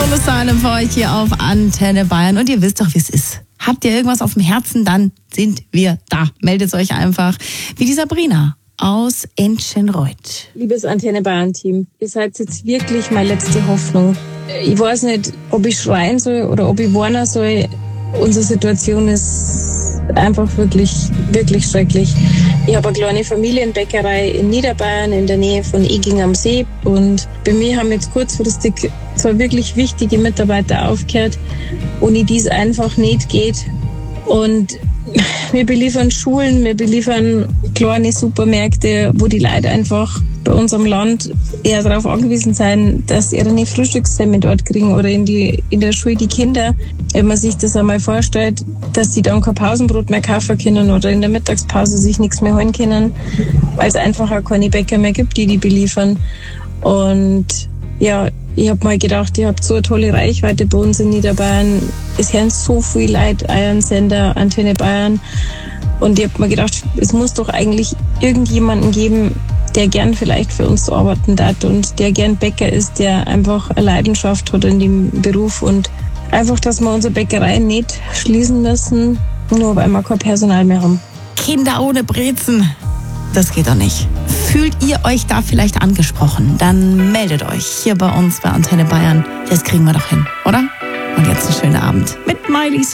Soul Asylum für euch hier auf Antenne Bayern. Und ihr wisst doch, wie es ist. Habt ihr irgendwas auf dem Herzen, dann sind wir da. Meldet euch einfach. Wie die Sabrina aus Entschenreuth. Liebes Antenne Bayern Team, ihr seid jetzt wirklich meine letzte Hoffnung. Ich weiß nicht, ob ich schreien soll oder ob ich warnen soll. Unsere Situation ist einfach wirklich, wirklich schrecklich. Ich habe eine kleine Familienbäckerei in Niederbayern in der Nähe von Eging am See. Und bei mir haben jetzt kurzfristig zwei wirklich wichtige Mitarbeiter aufgehört, ohne die es einfach nicht geht. Und wir beliefern Schulen, wir beliefern kleine Supermärkte, wo die Leute einfach bei unserem Land eher darauf angewiesen sein, dass sie ihre Frühstückssemmel dort kriegen oder in der Schule die Kinder. Wenn man sich das einmal vorstellt, dass sie dann kein Pausenbrot mehr kaufen können oder in der Mittagspause sich nichts mehr holen können, weil es einfach auch keine Bäcker mehr gibt, die beliefern. Und ja, ich habe mal gedacht, ihr habt so eine tolle Reichweite bei uns in Niederbayern. Es hören so viele Leute euren Sender Antenne Bayern. Und ich habe mir gedacht, es muss doch eigentlich irgendjemanden geben, der gern vielleicht für uns arbeiten darf und der gern Bäcker ist, der einfach eine Leidenschaft hat in dem Beruf und einfach, dass wir unsere Bäckerei nicht schließen müssen, nur weil wir kein Personal mehr haben. Kinder ohne Brezen, das geht doch nicht. Fühlt ihr euch da vielleicht angesprochen? Dann meldet euch hier bei uns bei Antenne Bayern. Das kriegen wir doch hin, oder? Und jetzt einen schönen Abend mit Miley Cyrus.